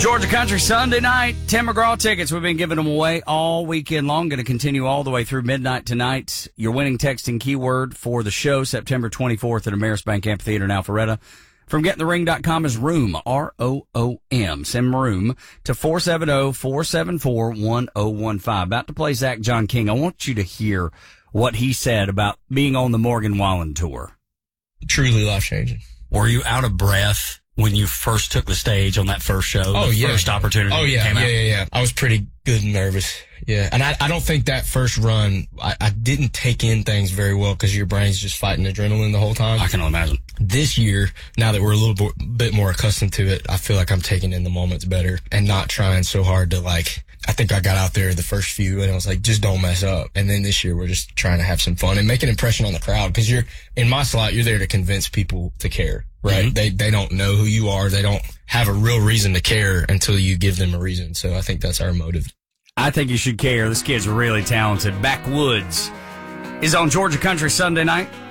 Georgia Country Sunday night. Tim McGraw tickets. We've been giving them away all weekend long. Going to continue all the way through midnight tonight. Your winning texting keyword for the show, September 24th at Ameris Bank Amphitheater in Alpharetta. From gettingthering.com is ROOM, R-O-O-M. Send ROOM to 470-474-1015. About to play Zach John King. I want you to hear what he said about being on the Morgan Wallen tour. Truly life-changing. Were you out of breath when you first took the stage on that first show? First opportunity. Oh, yeah. Yeah. I was pretty good and nervous. Yeah. And I don't think that first run, I didn't take in things very well because your brain's just fighting adrenaline the whole time. I can imagine. This year, now that we're a little bit more accustomed to it, I feel like I'm taking in the moments better and not trying so hard to I think I got out there the first few and I was like, just don't mess up. And then this year we're just trying to have some fun and make an impression on the crowd because in my slot, you're there to convince people to care, right? Mm-hmm. They don't know who you are. They don't have a real reason to care until you give them a reason. So I think that's our motive. I think you should care. This kid's really talented. Backwoods is on Georgia Country Sunday night.